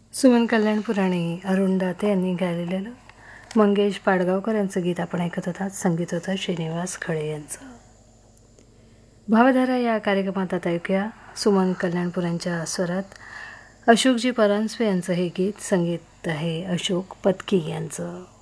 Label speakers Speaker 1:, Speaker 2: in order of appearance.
Speaker 1: सुमन कल्याणपूर आणि अरुण दाते यांनी गायलेलं मंगेश पाडगावकर यांचं गीत आपण ऐकत होतात. संगीत होतं श्रीनिवास खळे यांचं. भावधारा या कार्यक्रमात आता ऐकूया सुमन कल्याणपूर यांच्या स्वरात अशोकजी परांजपे यांचं हे गीत. संगीत आहे अशोक पत्की यांचं.